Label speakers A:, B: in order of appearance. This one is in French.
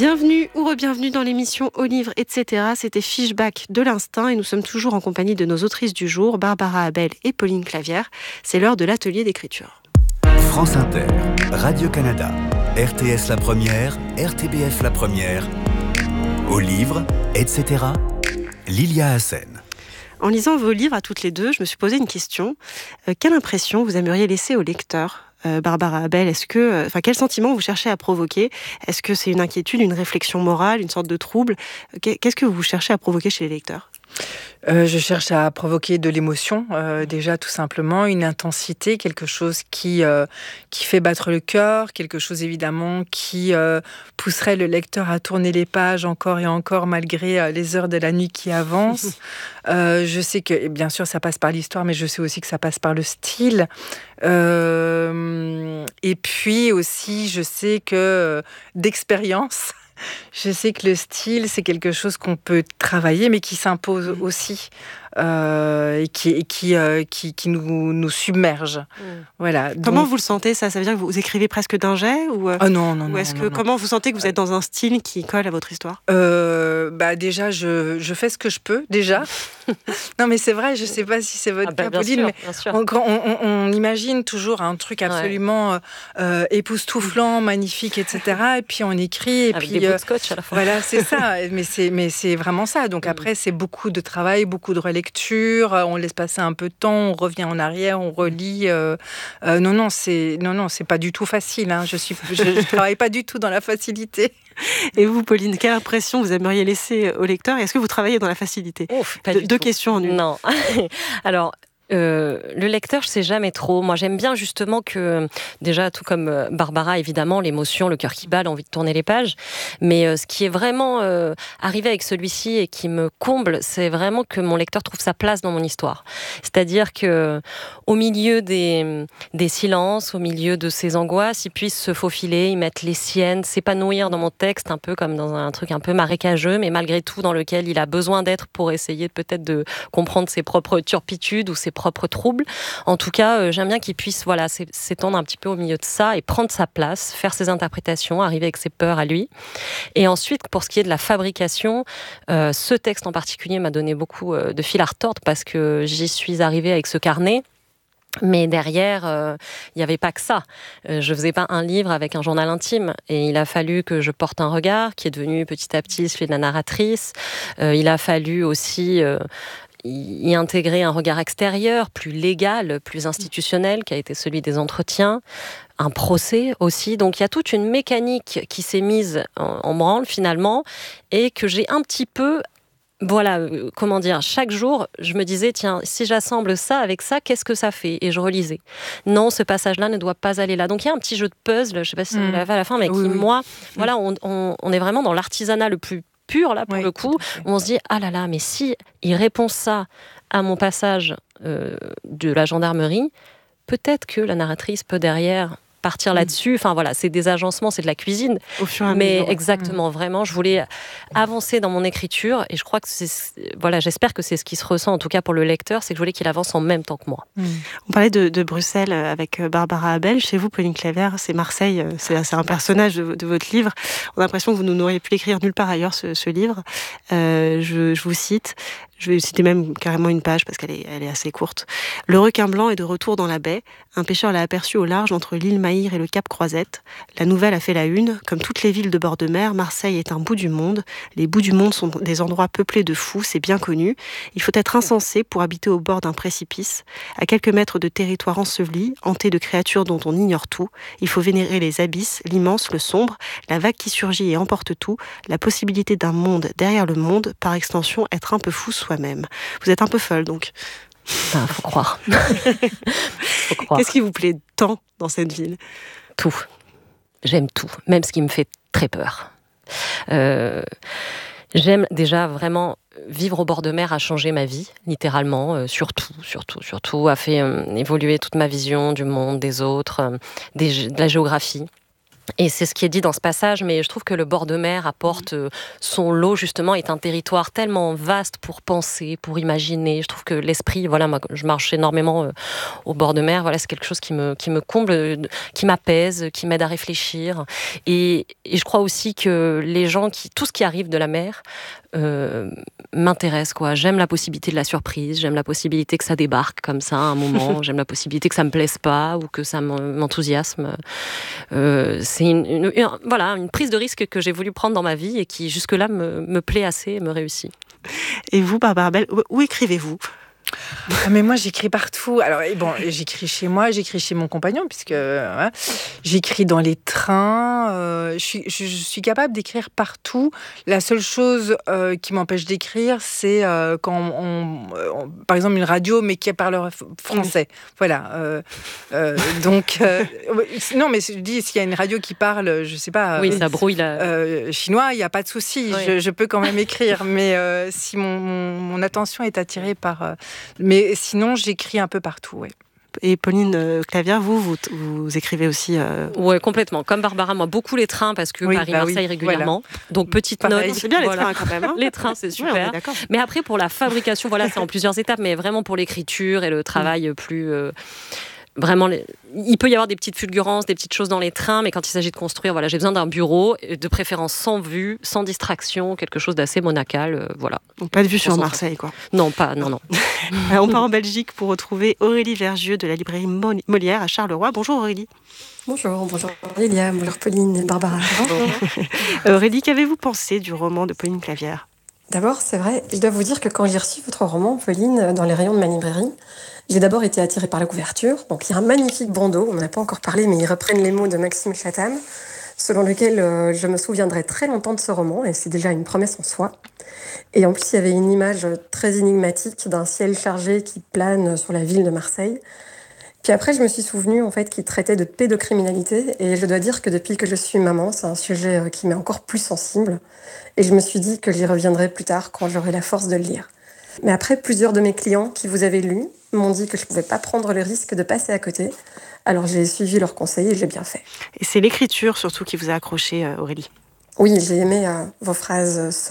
A: Bienvenue ou re-bienvenue dans l'émission Au livre, etc. C'était Fishback de l'instinct et nous sommes toujours en compagnie de nos autrices du jour, Barbara Abel et Pauline Clavière. C'est l'heure de l'atelier d'écriture.
B: France Inter, Radio-Canada, RTS La Première, RTBF La Première, Au livre, etc. Lilia Hassen.
A: En lisant vos livres à toutes les deux, je me suis posé une question. Quelle impression vous aimeriez laisser au lecteur ? Barbara Abel, quel sentiment vous cherchez à provoquer ? Est-ce que c'est une inquiétude, une réflexion morale, une sorte de trouble ? Qu'est-ce que vous cherchez à provoquer chez les lecteurs ?
C: Je cherche à provoquer de l'émotion, déjà tout simplement, une intensité, quelque chose qui fait battre le cœur, quelque chose évidemment qui pousserait le lecteur à tourner les pages encore et encore malgré les heures de la nuit qui avancent. Je sais que, bien sûr, ça passe par l'histoire, mais je sais aussi que ça passe par le style. Et puis aussi, je sais que d'expérience, je sais que le style, c'est quelque chose qu'on peut travailler, mais qui s'impose aussi. Et qui nous submerge. Voilà.
A: Comment vous le sentez, ça ? Ça veut dire que vous écrivez presque d'un jet ou
C: non.
A: Ou est-ce que comment vous sentez que vous êtes dans un style qui colle à votre histoire ?
C: Déjà, je fais ce que je peux, déjà. Non, mais c'est vrai, je ne sais pas si c'est votre cas, Pauline, mais on imagine toujours un truc absolument époustouflant, magnifique, etc. Et puis on écrit, et
D: avec
C: puis
D: des bouts de scotch à la fin.
C: Voilà, c'est ça. Mais c'est vraiment ça. Donc après, c'est beaucoup de travail, beaucoup de relecture. On laisse passer un peu de temps, on revient en arrière, on relit. Non, c'est pas du tout facile. Hein. Je travaille pas du tout dans la facilité.
A: Et vous, Pauline, quelle impression vous aimeriez laisser au lecteur ? Et est-ce que vous travaillez dans la facilité ? Deux questions en une.
D: Non. Alors, le lecteur, je sais jamais trop. Moi, j'aime bien justement que, déjà, tout comme Barbara, évidemment, l'émotion, le cœur qui bat, l'envie de tourner les pages. Mais ce qui est vraiment arrivé avec celui-ci et qui me comble, c'est vraiment que mon lecteur trouve sa place dans mon histoire. C'est-à-dire que, au milieu des silences, au milieu de ses angoisses, il puisse se faufiler, y mettre les siennes, s'épanouir dans mon texte, un peu comme dans un truc un peu marécageux, mais malgré tout dans lequel il a besoin d'être pour essayer peut-être de comprendre ses propres turpitudes ou ses propres troubles. En tout cas, j'aime bien qu'il puisse s'étendre un petit peu au milieu de ça et prendre sa place, faire ses interprétations, arriver avec ses peurs à lui. Et ensuite, pour ce qui est de la fabrication, ce texte en particulier m'a donné beaucoup de fil à retordre parce que j'y suis arrivée avec ce carnet. Mais derrière, il n'y avait pas que ça. Je faisais pas un livre avec un journal intime. Et il a fallu que je porte un regard qui est devenu petit à petit celui de la narratrice. Il a fallu aussi y intégrer un regard extérieur, plus légal, plus institutionnel, qui a été celui des entretiens, un procès aussi. Donc il y a toute une mécanique qui s'est mise en branle finalement, et que j'ai un petit peu... chaque jour, je me disais, tiens, si j'assemble ça avec ça, qu'est-ce que ça fait ? Et je relisais. Non, ce passage-là ne doit pas aller là. Donc il y a un petit jeu de puzzle, je ne sais pas si ça va à la fin, mais on est vraiment dans l'artisanat le plus pur, là, pour le coup, où on se dit, ah là là, mais si il répond ça à mon passage de la gendarmerie, peut-être que la narratrice peut derrière partir là-dessus. Enfin voilà, c'est des agencements, c'est de la cuisine.
A: Au fur et à mesure.
D: Mais exactement, vraiment, je voulais avancer dans mon écriture et je crois que j'espère que c'est ce qui se ressent, en tout cas pour le lecteur, c'est que je voulais qu'il avance en même temps que moi.
A: On parlait de Bruxelles avec Barbara Abel. Chez vous, Pauline Clavière, c'est Marseille, c'est un personnage de votre livre. On a l'impression que vous n'auriez pu l'écrire nulle part ailleurs, ce livre. Je vous cite. Je vais citer même carrément une page parce qu'elle est assez courte. Le requin blanc est de retour dans la baie. Un pêcheur l'a aperçu au large entre l'île Maïr et le cap Croisette. La nouvelle a fait la une. Comme toutes les villes de bord de mer, Marseille est un bout du monde. Les bouts du monde sont des endroits peuplés de fous, c'est bien connu. Il faut être insensé pour habiter au bord d'un précipice. À quelques mètres de territoire enseveli, hanté de créatures dont on ignore tout. Il faut vénérer les abysses, l'immense, le sombre, la vague qui surgit et emporte tout, la possibilité d'un monde derrière le monde, par extension, être un peu fou soi-même. Vous êtes un peu folle, donc.
D: Faut croire. Faut croire.
A: Qu'est-ce qui vous plaît tant dans cette ville ?
D: Tout. J'aime tout, même ce qui me fait très peur. J'aime déjà vraiment vivre au bord de mer a changé ma vie, littéralement, surtout, a fait évoluer toute ma vision du monde, des autres, de la géographie. Et c'est ce qui est dit dans ce passage, mais je trouve que le bord de mer apporte son lot, justement, est un territoire tellement vaste pour penser, pour imaginer. Je trouve que l'esprit, voilà, moi, je marche énormément au bord de mer, voilà, c'est quelque chose qui me comble, qui m'apaise, qui m'aide à réfléchir. Et je crois aussi que les gens tout ce qui arrive de la mer, m'intéresse, quoi. J'aime la possibilité de la surprise, j'aime la possibilité que ça débarque comme ça à un moment, j'aime la possibilité que ça me plaise pas ou que ça m'enthousiasme. C'est une prise de risque que j'ai voulu prendre dans ma vie et qui jusque-là me plaît assez et me réussit.
A: Et vous, Barbara Abel, où écrivez-vous ?
C: Mais moi, j'écris partout. Alors, bon, j'écris chez moi, j'écris chez mon compagnon, puisque j'écris dans les trains. Je suis capable d'écrire partout. La seule chose qui m'empêche d'écrire, c'est quand par exemple, une radio, mais qui parle français. Voilà. Donc, non, mais je dis, s'il y a une radio qui parle, je sais pas.
D: Oui, ça brouille
C: chinois, il n'y a pas de souci. Oui. Je peux quand même écrire, mais si mon attention est attirée par. Mais sinon, j'écris un peu partout, oui.
A: Et Pauline Clavière, vous écrivez aussi
D: Oui, complètement. Comme Barbara, moi, beaucoup les trains, parce que Paris-Marseille régulièrement. Voilà. Donc, petite note.
A: C'est bien les trains quand même. Hein.
D: Les trains, c'est super. Mais après, pour la fabrication, c'est en plusieurs étapes, mais vraiment pour l'écriture et le travail plus... Vraiment, il peut y avoir des petites fulgurances, des petites choses dans les trains, mais quand il s'agit de construire, j'ai besoin d'un bureau, de préférence sans vue, sans distraction, quelque chose d'assez monacal, voilà.
A: Donc pas de vue sur Marseille, quoi.
D: Non.
A: On part en Belgique pour retrouver Aurélie Vergieux de la librairie Molière à Charleroi. Bonjour Aurélie.
E: Bonjour Lilia, bonjour Pauline et Barbara.
A: Aurélie, qu'avez-vous pensé du roman de Pauline Clavière ?
E: D'abord, c'est vrai, je dois vous dire que quand j'ai reçu votre roman, Pauline, dans les rayons de ma librairie, j'ai d'abord été attirée par la couverture. Donc il y a un magnifique bandeau, on n'en a pas encore parlé, mais ils reprennent les mots de Maxime Chatham, selon lequel je me souviendrai très longtemps de ce roman, et c'est déjà une promesse en soi. Et en plus, il y avait une image très énigmatique d'un ciel chargé qui plane sur la ville de Marseille. Puis après, je me suis souvenue en fait, qu'il traitait de pédocriminalité, et je dois dire que depuis que je suis maman, c'est un sujet qui m'est encore plus sensible. Et je me suis dit que j'y reviendrai plus tard quand j'aurai la force de le lire. Mais après, plusieurs de mes clients qui vous avez lu m'ont dit que je ne pouvais pas prendre le risque de passer à côté. Alors j'ai suivi leurs conseils et j'ai bien fait.
A: Et c'est l'écriture surtout qui vous a accroché, Aurélie ?
E: Oui, j'ai aimé vos phrases